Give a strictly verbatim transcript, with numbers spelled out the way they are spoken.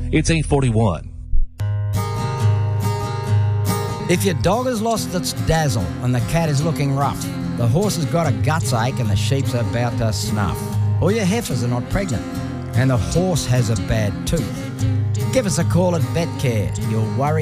It's eight forty-one. If your dog has lost its dazzle and the cat is looking rough, the horse has got a guts ache and the sheep's about to snuff, or your heifers are not pregnant and the horse has a bad tooth, give us a call at VetCare. You'll worry